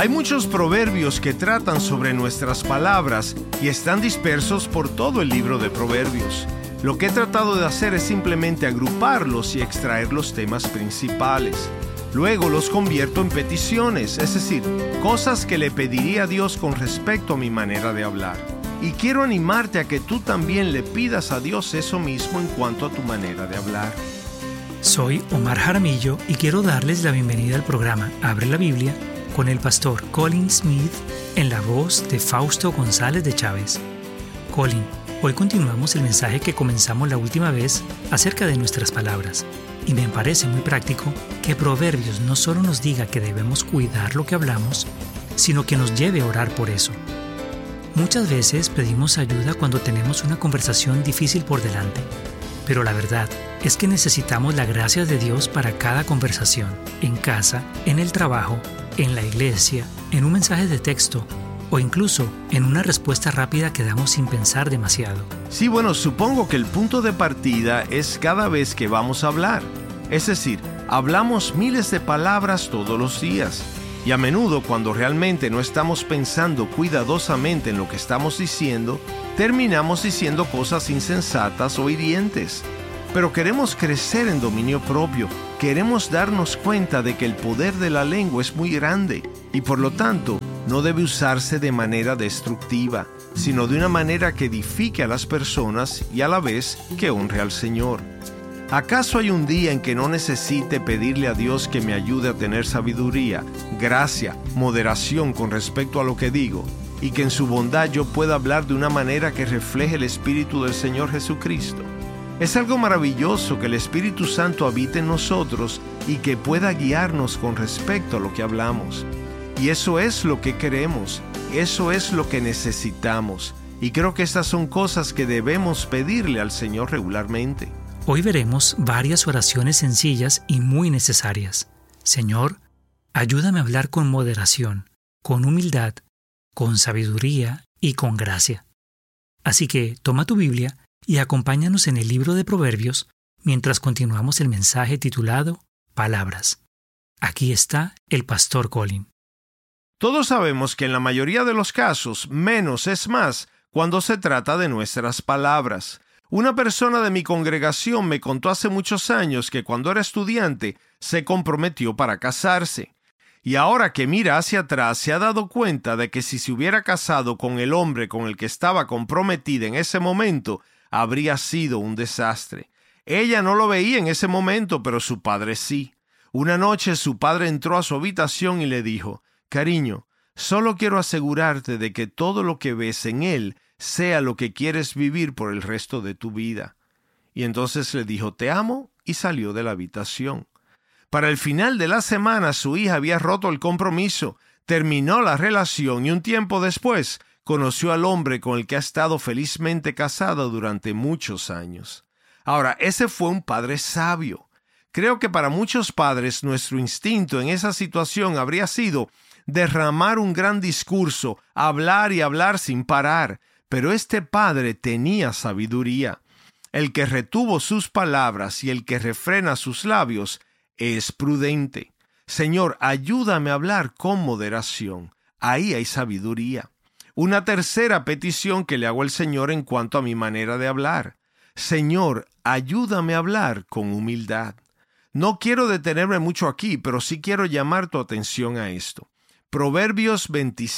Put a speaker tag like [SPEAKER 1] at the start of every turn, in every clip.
[SPEAKER 1] Hay muchos proverbios que tratan sobre nuestras palabras y están dispersos por todo el libro de Proverbios. Lo que he tratado de hacer es simplemente agruparlos y extraer los temas principales. Luego los convierto en peticiones, es decir, cosas que le pediría a Dios con respecto a mi manera de hablar. Y quiero animarte a que tú también le pidas a Dios eso mismo en cuanto a tu manera de hablar.
[SPEAKER 2] Soy Omar Jaramillo y quiero darles la bienvenida al programa Abre la Biblia con el pastor Colin Smith en la voz de Fausto González de Chávez. Colin, hoy continuamos el mensaje que comenzamos la última vez acerca de nuestras palabras. Y me parece muy práctico que Proverbios no solo nos diga que debemos cuidar lo que hablamos, sino que nos lleve a orar por eso. Muchas veces pedimos ayuda cuando tenemos una conversación difícil por delante, pero la verdad es que necesitamos la gracia de Dios para cada conversación, en casa, en el trabajo, en la iglesia, en un mensaje de texto o incluso en una respuesta rápida que damos sin pensar demasiado.
[SPEAKER 1] Sí, bueno, supongo que el punto de partida es cada vez que vamos a hablar. Es decir, hablamos miles de palabras todos los días. Y a menudo, cuando realmente no estamos pensando cuidadosamente en lo que estamos diciendo, terminamos diciendo cosas insensatas o hirientes. Pero queremos crecer en dominio propio. Queremos darnos cuenta de que el poder de la lengua es muy grande y por lo tanto no debe usarse de manera destructiva, sino de una manera que edifique a las personas y a la vez que honre al Señor. ¿Acaso hay un día en que no necesite pedirle a Dios que me ayude a tener sabiduría, gracia, moderación con respecto a lo que digo, y que en su bondad yo pueda hablar de una manera que refleje el Espíritu del Señor Jesucristo? Es algo maravilloso que el Espíritu Santo habite en nosotros y que pueda guiarnos con respecto a lo que hablamos. Y eso es lo que queremos, eso es lo que necesitamos. Y creo que estas son cosas que debemos pedirle al Señor regularmente.
[SPEAKER 2] Hoy veremos varias oraciones sencillas y muy necesarias. Señor, ayúdame a hablar con moderación, con humildad, con sabiduría y con gracia. Así que toma tu Biblia y acompáñanos en el libro de Proverbios mientras continuamos el mensaje titulado Palabras. Aquí está el pastor Colin.
[SPEAKER 1] Todos sabemos que en la mayoría de los casos, menos es más cuando se trata de nuestras palabras. Una persona de mi congregación me contó hace muchos años que cuando era estudiante se comprometió para casarse. Y ahora que mira hacia atrás se ha dado cuenta de que si se hubiera casado con el hombre con el que estaba comprometida en ese momento, habría sido un desastre. Ella no lo veía en ese momento, pero su padre sí. Una noche su padre entró a su habitación y le dijo: «Cariño, solo quiero asegurarte de que todo lo que ves en él sea lo que quieres vivir por el resto de tu vida». Y entonces le dijo: «Te amo», y salió de la habitación. Para el final de la semana su hija había roto el compromiso, terminó la relación y un tiempo después conoció al hombre con el que ha estado felizmente casada durante muchos años. Ahora, ese fue un padre sabio. Creo que para muchos padres nuestro instinto en esa situación habría sido derramar un gran discurso, hablar y hablar sin parar, pero este padre tenía sabiduría. El que retuvo sus palabras y el que refrena sus labios es prudente. Señor, ayúdame a hablar con moderación. Ahí hay sabiduría. Una tercera petición que le hago al Señor en cuanto a mi manera de hablar. Señor, ayúdame a hablar con humildad. No quiero detenerme mucho aquí, pero sí quiero llamar tu atención a esto. Proverbios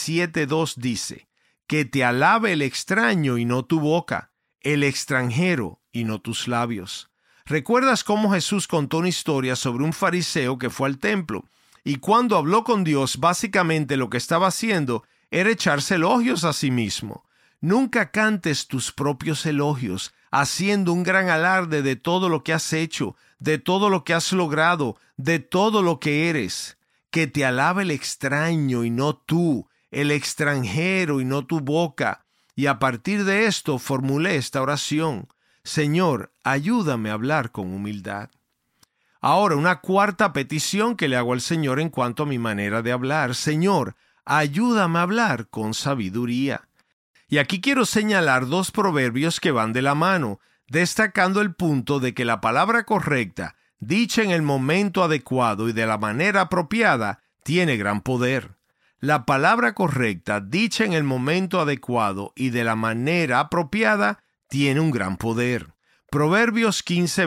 [SPEAKER 1] 27:2 dice: «Que te alabe el extraño y no tu boca, el extranjero y no tus labios». ¿Recuerdas cómo Jesús contó una historia sobre un fariseo que fue al templo? Y cuando habló con Dios, básicamente lo que estaba haciendo era echarse elogios a sí mismo. Nunca cantes tus propios elogios, haciendo un gran alarde de todo lo que has hecho, de todo lo que has logrado, de todo lo que eres. Que te alabe el extraño y no tú, el extranjero y no tu boca. Y a partir de esto formulé esta oración: Señor, ayúdame a hablar con humildad. Ahora, una cuarta petición que le hago al Señor en cuanto a mi manera de hablar. Señor, ayúdame a hablar con sabiduría. Y aquí quiero señalar dos proverbios que van de la mano, destacando el punto de que la palabra correcta, dicha en el momento adecuado y de la manera apropiada, tiene gran poder. La palabra correcta, dicha en el momento adecuado y de la manera apropiada, tiene un gran poder. Proverbios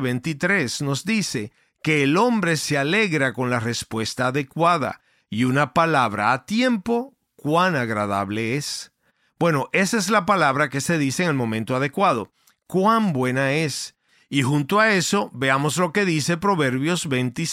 [SPEAKER 1] 15:23 nos dice que el hombre se alegra con la respuesta adecuada, y una palabra a tiempo, cuán agradable es. Bueno, esa es la palabra que se dice en el momento adecuado. Cuán buena es. Y junto a eso, veamos lo que dice Proverbios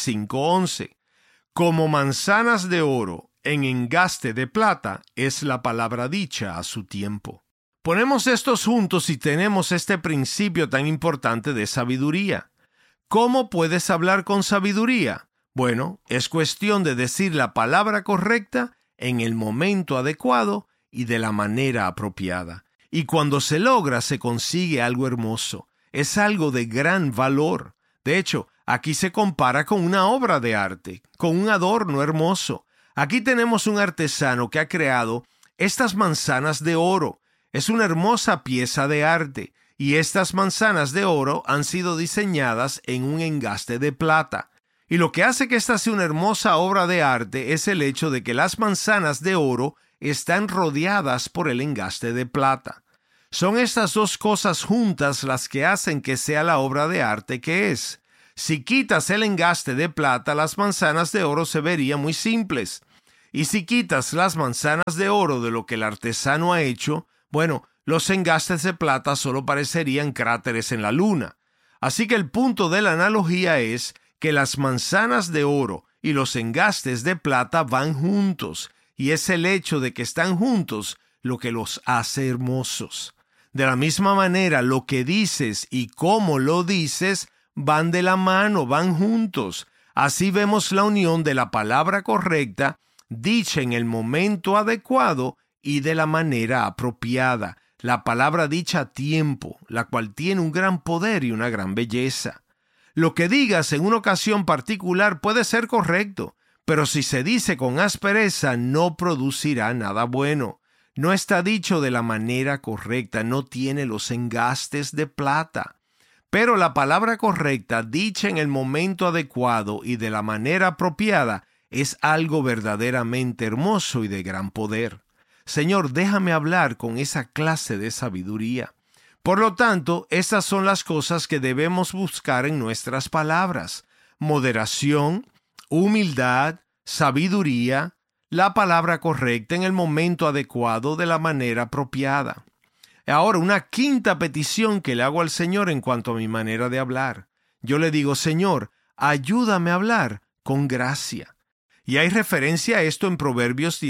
[SPEAKER 1] 25:11. Como manzanas de oro en engaste de plata es la palabra dicha a su tiempo. Ponemos estos juntos y tenemos este principio tan importante de sabiduría. ¿Cómo puedes hablar con sabiduría? Bueno, es cuestión de decir la palabra correcta en el momento adecuado y de la manera apropiada. Y cuando se logra, se consigue algo hermoso. Es algo de gran valor. De hecho, aquí se compara con una obra de arte, con un adorno hermoso. Aquí tenemos un artesano que ha creado estas manzanas de oro. Es una hermosa pieza de arte, y estas manzanas de oro han sido diseñadas en un engaste de plata. Y lo que hace que esta sea una hermosa obra de arte es el hecho de que las manzanas de oro están rodeadas por el engaste de plata. Son estas dos cosas juntas las que hacen que sea la obra de arte que es. Si quitas el engaste de plata, las manzanas de oro se verían muy simples. Y si quitas las manzanas de oro de lo que el artesano ha hecho, bueno, los engastes de plata solo parecerían cráteres en la luna. Así que el punto de la analogía es que las manzanas de oro y los engastes de plata van juntos, y es el hecho de que están juntos lo que los hace hermosos. De la misma manera, lo que dices y cómo lo dices van de la mano, van juntos. Así vemos la unión de la palabra correcta, dicha en el momento adecuado y de la manera apropiada. La palabra dicha a tiempo, la cual tiene un gran poder y una gran belleza. Lo que digas en una ocasión particular puede ser correcto, pero si se dice con aspereza no producirá nada bueno. No está dicho de la manera correcta, no tiene los engastes de plata. Pero la palabra correcta, dicha en el momento adecuado y de la manera apropiada, es algo verdaderamente hermoso y de gran poder. Señor, déjame hablar con esa clase de sabiduría. Por lo tanto, estas son las cosas que debemos buscar en nuestras palabras: moderación, humildad, sabiduría, la palabra correcta en el momento adecuado de la manera apropiada. Ahora, una quinta petición que le hago al Señor en cuanto a mi manera de hablar. Yo le digo: Señor, ayúdame a hablar con gracia. Y hay referencia a esto en Proverbios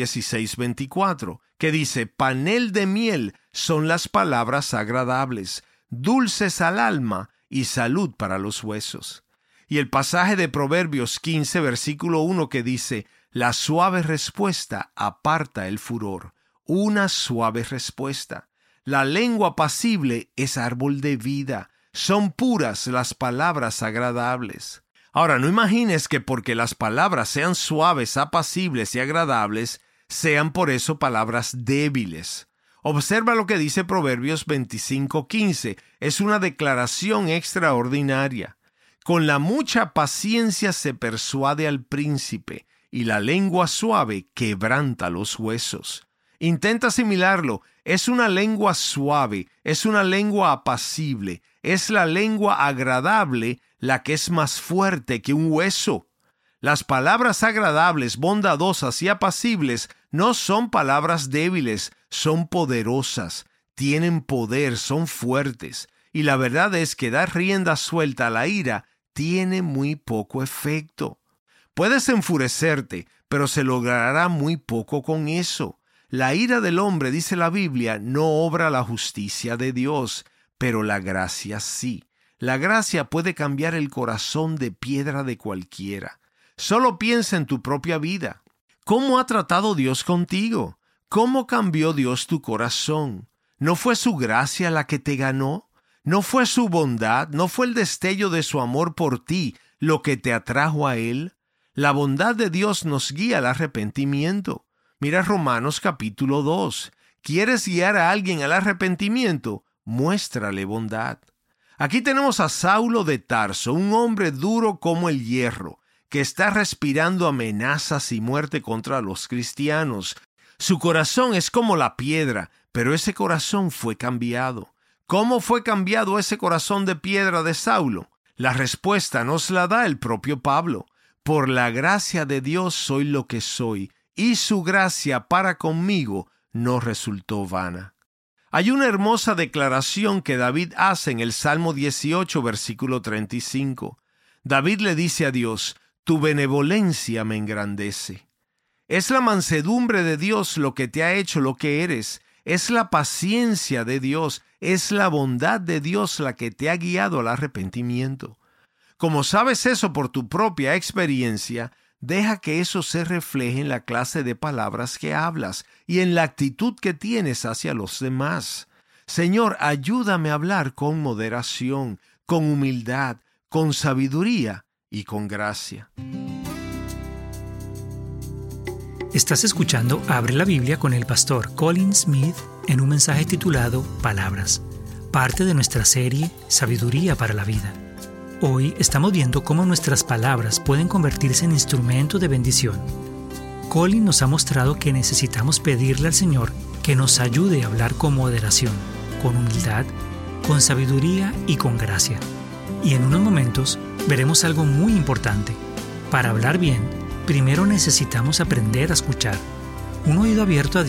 [SPEAKER 1] 16:24, que dice: panel de miel son las palabras agradables, dulces al alma y salud para los huesos. Y el pasaje de Proverbios 15, versículo 1, que dice: la suave respuesta aparta el furor. Una suave respuesta. La lengua apacible es árbol de vida. Son puras las palabras agradables. Ahora, no imagines que porque las palabras sean suaves, apacibles y agradables, sean por eso palabras débiles. Observa lo que dice Proverbios 25:15. Es una declaración extraordinaria. Con la mucha paciencia se persuade al príncipe, y la lengua suave quebranta los huesos. Intenta asimilarlo. Es una lengua suave, es una lengua apacible, es la lengua agradable la que es más fuerte que un hueso. Las palabras agradables, bondadosas y apacibles no son palabras débiles, son poderosas, tienen poder, son fuertes. Y la verdad es que dar rienda suelta a la ira tiene muy poco efecto. Puedes enfurecerte, pero se logrará muy poco con eso. La ira del hombre, dice la Biblia, no obra la justicia de Dios, pero la gracia sí. La gracia puede cambiar el corazón de piedra de cualquiera. Solo piensa en tu propia vida. ¿Cómo ha tratado Dios contigo? ¿Cómo cambió Dios tu corazón? ¿No fue su gracia la que te ganó? ¿No fue su bondad? ¿No fue el destello de su amor por ti lo que te atrajo a Él? La bondad de Dios nos guía al arrepentimiento. Mira Romanos capítulo 2. ¿Quieres guiar a alguien al arrepentimiento? Muéstrale bondad. Aquí tenemos a Saulo de Tarso, un hombre duro como el hierro, que está respirando amenazas y muerte contra los cristianos. Su corazón es como la piedra, pero ese corazón fue cambiado. ¿Cómo fue cambiado ese corazón de piedra de Saulo? La respuesta nos la da el propio Pablo. Por la gracia de Dios soy lo que soy, y su gracia para conmigo no resultó vana. Hay una hermosa declaración que David hace en el Salmo 18, versículo 35. David le dice a Dios: tu benevolencia me engrandece. Es la mansedumbre de Dios lo que te ha hecho lo que eres. Es la paciencia de Dios, es la bondad de Dios la que te ha guiado al arrepentimiento. Como sabes eso por tu propia experiencia, deja que eso se refleje en la clase de palabras que hablas y en la actitud que tienes hacia los demás. Señor, ayúdame a hablar con moderación, con humildad, con sabiduría y con gracia.
[SPEAKER 2] Estás escuchando Abre la Biblia con el pastor Colin Smith en un mensaje titulado Palabras, parte de nuestra serie Sabiduría para la Vida. Hoy estamos viendo cómo nuestras palabras pueden convertirse en instrumentos de bendición. Colin nos ha mostrado que necesitamos pedirle al Señor que nos ayude a hablar con moderación, con humildad, con sabiduría y con gracia. Y en unos momentos veremos algo muy importante. Para hablar bien, primero necesitamos aprender a escuchar. Un oído abierto a